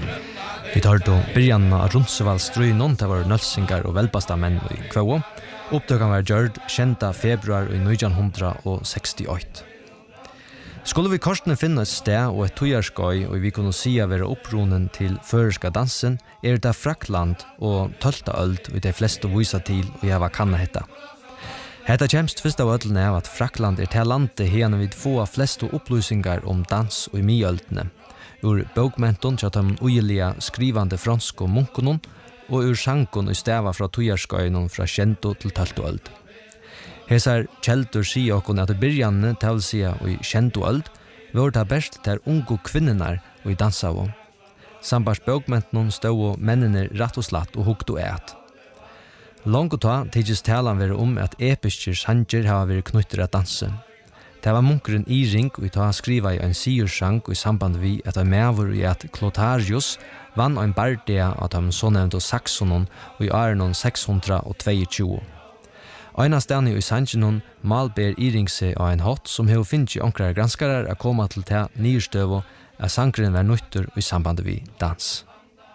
Vi tar då början av Rundsevallstrøynon, det var nølsingar og velbasta menn i Kvøo. Oppdøkan var gjørd 10. februar i 1968. Skulle vi korsene finne et sted og et tøyarskøy, og vi kunne sia være opprunen til førerska dansen, det Frakland og 12. øld, og de fleste viser til, og jeg var kanna hetta. Hetta kjemst først av ødelen av at Frakland til landet hene vid få flest opplysningar om dans og i myøldene. Ur bokmenton tja de ugelige skrivande franske munkonon, og ur sankon i steva fra tøyarskøynon fra 10. til 12. øld. Hesar kjeldur sier okkon at i byrjanne tavlsia og i 10. øld var det best der unge kvinnenar og i dansavo. Sambars bokmenton stod mennene rett og slatt og hukt og et. Langt ta tidsis talan være at episker sanger har vært knyttet at danse. Det var munkeren Iring og ta skriva i en sigursang i samband vi at en mevor i at Clotarius vann en bardea at han så nevnt og Saxonon og i årenon 622. Eina stani i sangenon malber Iring seg av en hatt som hev finnst i onkrar granskarar a koma til ta nyrstøvo at sangren var nøytter i samband vi dans.